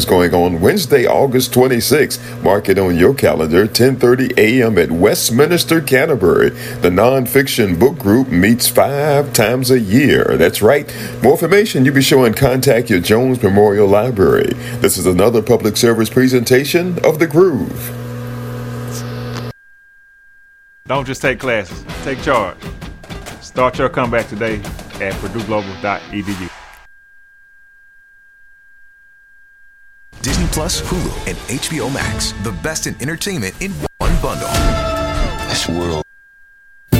going on Wednesday, August 26th. Mark it on your calendar, 10:30 a.m. at Westminster, Canterbury. The Nonfiction Book Group meets 5 times a year. That's right. More information, you be sure and contact your Jones Memorial Library. This is another public service presentation of The Groove. Don't just take classes. Take charge. Start your comeback today at purdueglobal.edu. Disney Plus, Hulu, and HBO Max. The best in entertainment in one bundle. This world